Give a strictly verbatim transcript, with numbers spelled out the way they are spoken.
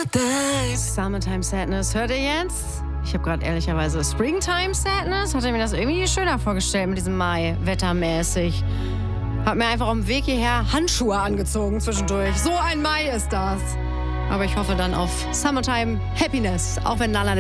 Summertime Sadness, hört ihr jetzt? Ich habe gerade ehrlicherweise Springtime Sadness, hatte mir das irgendwie schöner vorgestellt mit diesem Mai, wettermäßig. Hab mir einfach auf dem Weg hierher Handschuhe angezogen zwischendurch. So ein Mai ist das. Aber ich hoffe dann auf Summertime Happiness, auch wenn Lala